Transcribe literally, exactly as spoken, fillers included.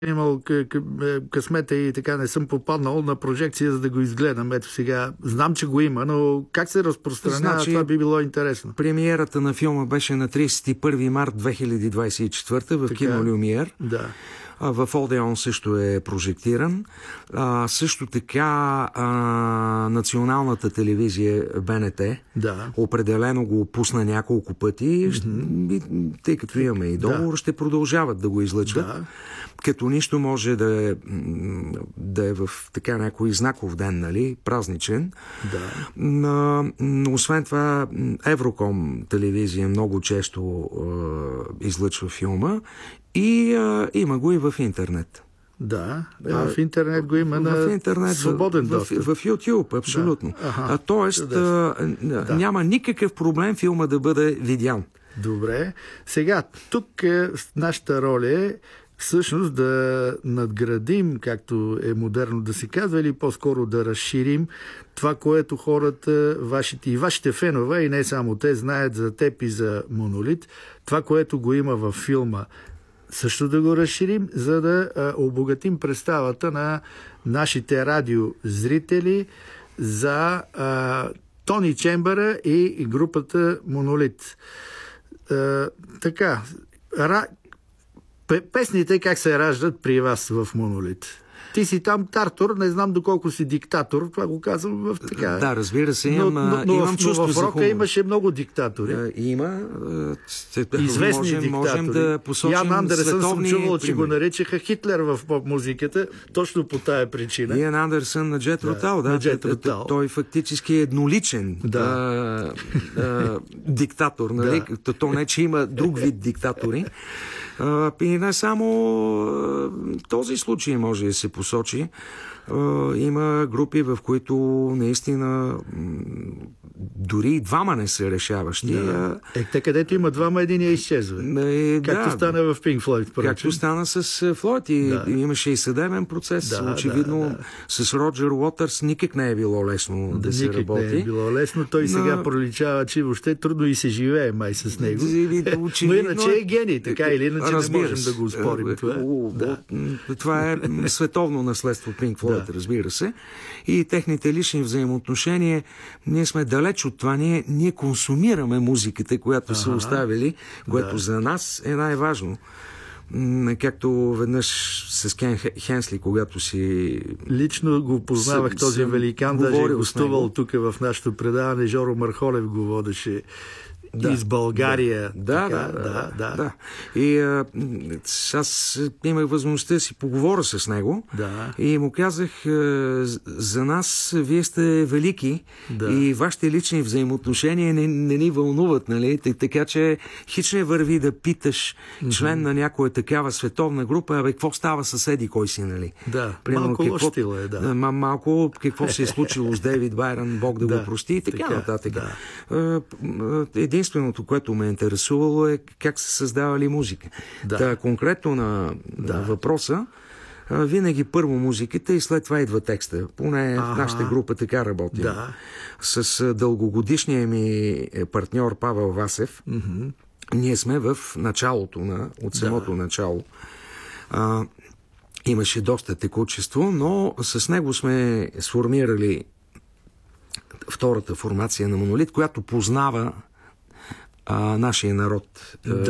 имал късмета и така не съм попаднал на прожекция, за да го изгледам. Ето сега, знам, че го има, но как се разпространява, значи, това би било интересно. Премиерата на филма беше на тридесет и първи март две хиляди двадесет и четвърта в кино Люмиер. Да. В Одеон също е прожектиран. А, също така а, националната телевизия Б Н Т да. определено го пусна няколко пъти, mm-hmm. тъй като имаме и договор, да. ще продължават да го излъчват. Да. Като нищо може да е, да е в така някой знаков ден, нали, празничен. Да. Но, но освен това, Евроком телевизия много често е, излъчва филма и е, има го и в интернет. Да, а в интернет го има в на интернет, свободен в, достъп. В, в YouTube, абсолютно. Да. Аха, а, тоест, а, да. няма никакъв проблем филма да бъде видян. Добре. Сега, тук е, нашата роля е всъщност да надградим, както е модерно да се казва, или по-скоро да разширим това, което хората, вашите и вашите фенове, и не само те, знаят за теб и за Монолит, това, което го има във филма, също да го разширим, за да а, обогатим представата на нашите радиозрители за а, Тони Чембъра и групата Монолит. А, така, ра... песните как се раждат при вас в Монолит? Ти си там тартор, не знам доколко си диктатор, това го казвам в така. Да, разбира се, имам, но, но, но, имам чувство но в рока имаше много диктатори. Да, има. Известни можем, диктатори. Можем да посочим Ян Андерсън съм чувал, че го примери. наречеха Хитлер в поп-музиката, точно по тая причина. Ян Андерсън на Джет Ротал, да. На Джет Ротал. Той фактически е едноличен да. а, а, диктатор, нали? Да. То не, че има друг вид диктатори. А, и не само този случай може да се посочи. Uh, има групи, в които наистина дори и двама не са решаващи. Да. Е, те където има двама, един я изчезва. Е, както да, стана в Пинк Флойд. Както стана с Флойд. И да. имаше и съдебен процес. Да, очевидно да, да. с Роджер Уотърс никак не е било лесно да, да се работи. Никак не е било лесно. Той сега Но... проличава, че въобще трудно и се живее май с него. Но иначе е гений, така или иначе не можем да го успорим. Това, да. това е световно наследство Пинк Флойд. Да. Разбира се. И техните лични взаимоотношения, ние сме далеч от това. Ние, ние консумираме музиката, която ага, са оставили, което да. за нас е най-важно. Както веднъж с Кен Хенсли, когато си... Лично го познавах с, този великан, даже е гостувал тук в нашото предаване. Жоро Мархолев го водеше. Да, из България. Да, така, да, да, да, да. да. И а, аз имах възможността да си поговоря с него да. и му казах, а, за нас вие сте велики да. и вашите лични взаимоотношения не, не ни вълнуват, нали? Така че хич не върви да питаш член mm-hmm. на някоя такава световна група, абе, какво става съседи, кой си, нали? Да, Примерно, малко какво, лош стил е, да. М- малко какво се е случило с Дейвид Байрън, Бог да, да го прости и така, така нататък. Да. Един Единственото, което ме е интересувало е как се създавали музика. Да. Та, конкретно на, да. на въпроса, винаги първо музиката и след това идва текста. Поне ага. в нашата група така работим. Да. С дългогодишния ми партньор Павел Васев, mm-hmm. ние сме в началото, на, от самото да. начало. А, имаше доста текучество, но с него сме сформирали втората формация на Монолит, която познава а, нашия народ. Да.